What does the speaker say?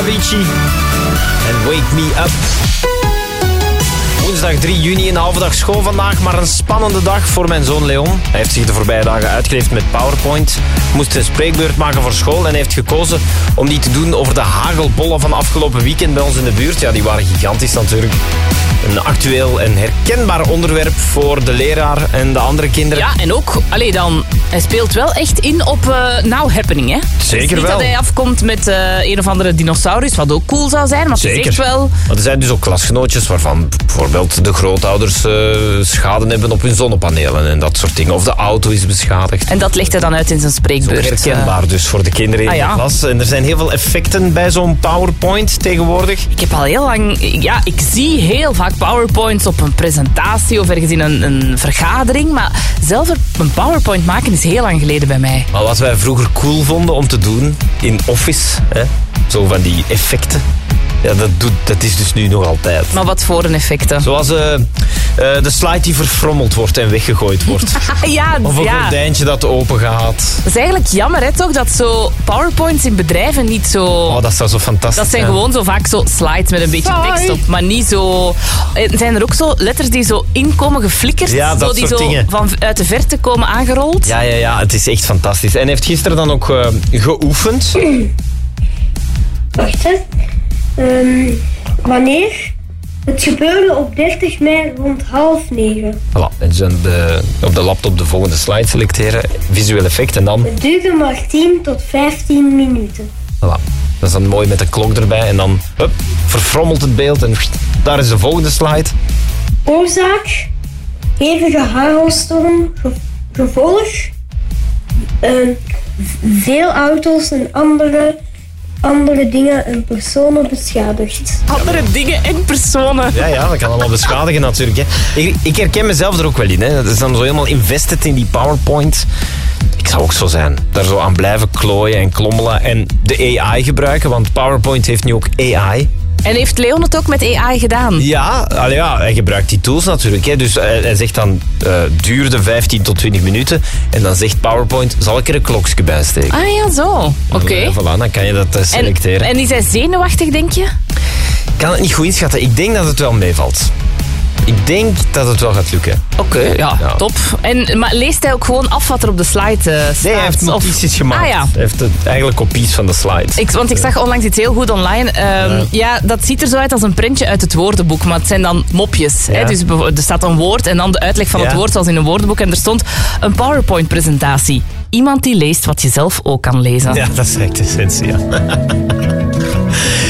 Avicii en Wake Me Up. Woensdag 3 juni, een halve dag school vandaag, maar een spannende dag voor mijn zoon Leon. Hij heeft zich de voorbije dagen uitgeleefd met PowerPoint, moest een spreekbeurt maken voor school en heeft gekozen om die te doen over de hagelbollen van afgelopen weekend bij ons in de buurt. Ja, die waren gigantisch natuurlijk. Een actueel en herkenbaar onderwerp voor de leraar en de andere kinderen. Ja, en ook, hij speelt wel echt in op now happening, hè? Zeker niet wel. Dat hij afkomt met een of andere dinosaurus, wat ook cool zou zijn, maar het is echt wel... Want er zijn dus ook klasgenootjes waarvan bijvoorbeeld de grootouders schade hebben op hun zonnepanelen en dat soort dingen. Of de auto is beschadigd. En dat legt hij dan uit in zijn spreekbeurt. Ook herkenbaar dus voor de kinderen in de klas. En er zijn heel veel effecten bij zo'n PowerPoint tegenwoordig. Ik heb al heel lang... Ja, ik zie heel vaak PowerPoints op een presentatie of ergens in een vergadering, maar zelf een PowerPoint maken is heel lang geleden bij mij. Maar wat wij vroeger cool vonden om te doen in Office, hè, zo van die effecten, ja, dat is dus nu nog altijd. Maar wat voor een effecten? Zoals de slide die verfrommeld wordt en weggegooid wordt. Ja, of een gordijntje dat open gaat. Dat is eigenlijk jammer, hè, toch? Dat zo PowerPoints in bedrijven niet zo... Oh, dat zou zo fantastisch Dat zijn gewoon zo vaak zo slides met een beetje tekst op. Maar niet zo... Zijn er ook zo letters die zo inkomen geflikkerd? Ja, dat die soort zo dingen. Uit de verte komen aangerold? Ja, het is echt fantastisch. En hij heeft gisteren dan ook geoefend. Wacht, hè. Wanneer? Het gebeurde op 30 mei rond 8:30. Voilà. En dus op de laptop de volgende slide selecteren. Visueel effect en dan... Het duurde maar 10 tot 15 minuten. Voilà. Dat is dan mooi met de klok erbij. En dan verfrommelt het beeld. En daar is de volgende slide. Oorzaak? Hevige hagelstorm. Gevolg? Veel auto's en andere dingen en personen beschadigd. Andere dingen en personen. Ja, dat kan allemaal beschadigen natuurlijk. Hè. Ik herken mezelf er ook wel in. Hè. Dat is dan zo helemaal invested in die PowerPoint. Ik zou ook zo zijn. Daar zo aan blijven klooien en klommelen. En de AI gebruiken, want PowerPoint heeft nu ook AI. En heeft Leon het ook met AI gedaan? Ja, hij gebruikt die tools natuurlijk. Hè. Dus hij zegt dan, duurde 15 tot 20 minuten. En dan zegt PowerPoint, zal ik er een klokje bij steken? Ah ja, zo. Oké. Voilà, dan kan je dat selecteren. En is hij zenuwachtig, denk je? Ik kan het niet goed inschatten. Ik denk dat het wel meevalt. Ik denk dat het wel gaat lukken. Oké, ja, top. Maar leest hij ook gewoon af wat er op de slide staat? Nee, hij heeft notities gemaakt. Ah, ja. Hij heeft eigenlijk kopies van de slides. Want ik zag onlangs iets heel goed online. Ja, dat ziet er zo uit als een printje uit het woordenboek, maar het zijn dan mopjes. Ja. Hè? Dus er staat een woord en dan de uitleg van het woord zoals in een woordenboek. En er stond een PowerPoint-presentatie. Iemand die leest wat je zelf ook kan lezen. Ja, dat is echt de essentie, ja.